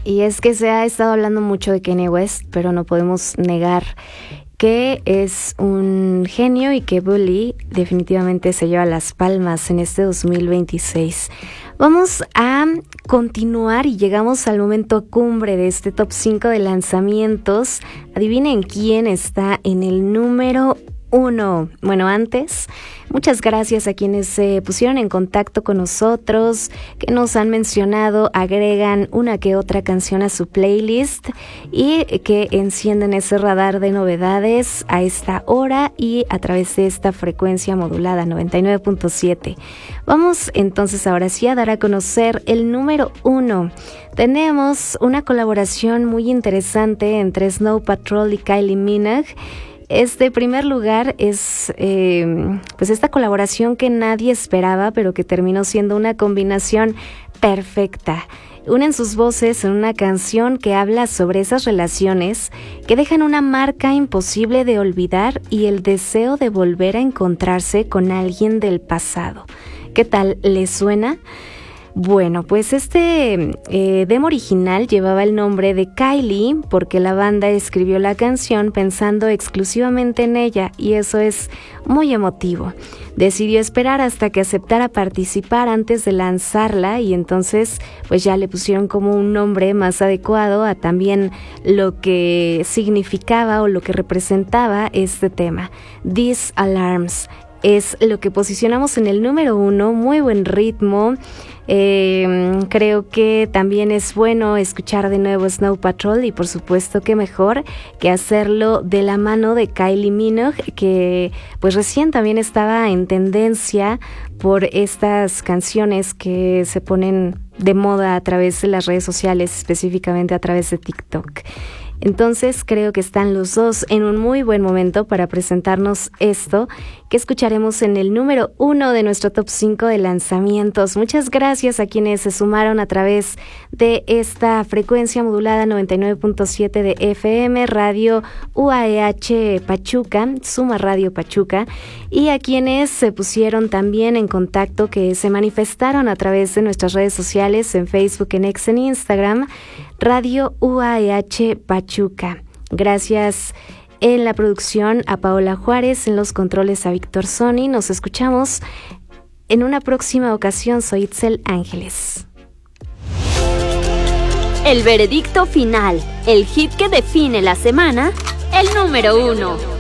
Y es que se ha estado hablando mucho de Kanye West, pero no podemos negar que es un genio y que Bully definitivamente se lleva las palmas en este 2026. Vamos a continuar y llegamos al momento cumbre de este top 5 de lanzamientos. Adivinen quién está en el número 1. Bueno, antes, muchas gracias a quienes se pusieron en contacto con nosotros, que nos han mencionado, agregan una que otra canción a su playlist y que encienden ese radar de novedades a esta hora y a través de esta frecuencia modulada 99.7. Vamos entonces ahora sí a dar a conocer el número 1. Tenemos una colaboración muy interesante entre Snow Patrol y Kylie Minogue. Este primer lugar es pues esta colaboración que nadie esperaba, pero que terminó siendo una combinación perfecta. Unen sus voces en una canción que habla sobre esas relaciones que dejan una marca imposible de olvidar y el deseo de volver a encontrarse con alguien del pasado. ¿Qué tal les suena? Bueno, pues este demo original llevaba el nombre de Kylie porque la banda escribió la canción pensando exclusivamente en ella y eso es muy emotivo. Decidió esperar hasta que aceptara participar antes de lanzarla y entonces pues ya le pusieron como un nombre más adecuado a también lo que significaba o lo que representaba este tema. These Alarms es lo que posicionamos en el número 1, muy buen ritmo. Creo que también es bueno escuchar de nuevo Snow Patrol y por supuesto que mejor que hacerlo de la mano de Kylie Minogue, que pues recién también estaba en tendencia por estas canciones que se ponen de moda a través de las redes sociales, específicamente a través de TikTok. Entonces creo que están los dos en un muy buen momento para presentarnos esto que escucharemos en el número 1 de nuestro top 5 de lanzamientos. Muchas gracias a quienes se sumaron a través de esta frecuencia modulada 99.7 de FM, Radio UAEH Pachuca, Suma Radio Pachuca, y a quienes se pusieron también en contacto, que se manifestaron a través de nuestras redes sociales, en Facebook, en X, en Instagram, Radio UAEH Pachuca. Gracias en la producción a Paola Juárez, en los controles a Víctor Sony. Nos escuchamos en una próxima ocasión. Soy Itzel Ángeles. El veredicto final, el hit que define la semana, el número 1.